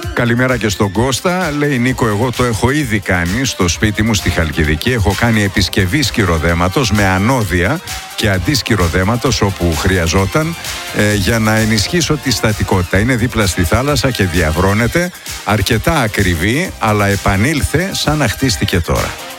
Καλημέρα και στον Κώστα. Λέει Νίκο, εγώ το έχω ήδη κάνει στο σπίτι μου στη Χαλκιδική. Έχω κάνει επισκευή σκυροδέματος με ανώδια και αντίσκυροδέματος όπου χρειαζόταν για να ενισχύσω τη στατικότητα. Είναι δίπλα στη θάλασσα και διαβρώνεται. Αρκετά ακριβή, αλλά επανήλθε σαν να χτίστηκε τώρα.